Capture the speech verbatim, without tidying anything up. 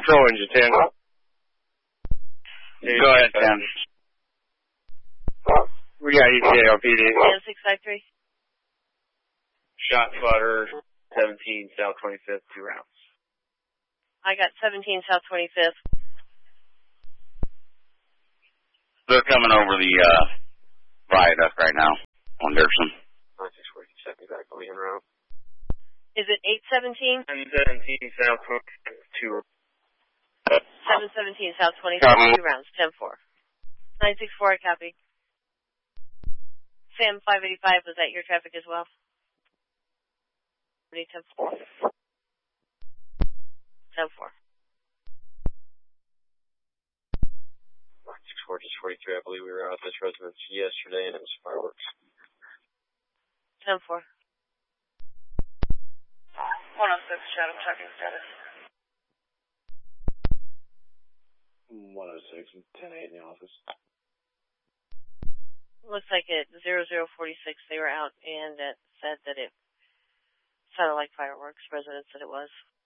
Control engine ten. Go ahead, ten. We got E T A L P D. ten six five three. Shot spotter, seventeen, South twenty-fifth, two rounds. I got seventeen, South twenty-fifth. They're coming over the uh, viaduct right now on Dirksen. nine six four, set me back, I'll be en route. Is it eight seventeen? ten seventeen, South twenty-fifth, two. seven seventeen, South twenty-fifth, two rounds, ten four. nine six four, I copy. Sam five eighty-five, was that your traffic as well? ten four. ten four. nine six four, just forty-three, I believe we were out at this residence yesterday and it was fireworks. ten four. one oh six, Chatham, checking status. one oh six, ten eight in the office. Looks like at zero zero four six they were out and it said that it sounded like fireworks. Residents said it was.